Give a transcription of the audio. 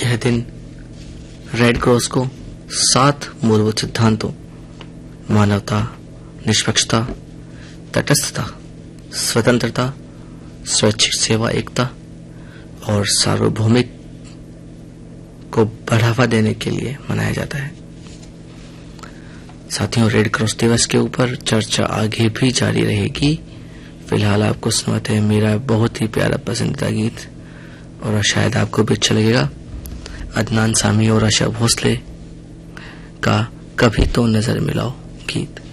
यह दिन red cross को 7 मूलभूत सिद्धांतों मानवता, निष्पक्षता, तटस्थता, स्वतंत्रता, स्वैच्छिक सेवा, एकता और सार्वभौमिक को बढ़ावा देने के लिए मनाया जाता है। साथियों, रेड क्रॉस दिवस के ऊपर चर्चा आगे भी जारी रहेगी। फिलहाल आपको सुनाते हैं मेरा बहुत ही प्यारा पसंदीदा गीत और शायद आपको भी अच्छा लगेगा। अदनान सामी और आशा भोसले का कभी तो नजर मिलाओ गीत।